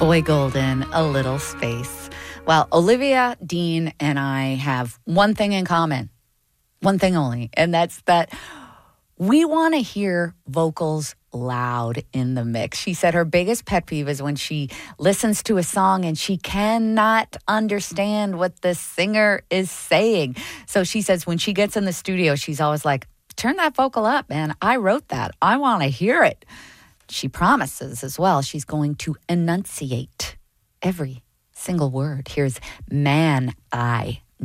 Boy Golden, A Little Space. Well, Olivia Dean and I have one thing in common, one thing only, and that's that we want to hear vocals loud in the mix. She said her biggest pet peeve is when she listens to a song and she cannot understand what the singer is saying. So she says when she gets in the studio, she's always like, turn that vocal up, man. I wrote that. I want to hear it. She promises as well she's going to enunciate every single word. Here's Man I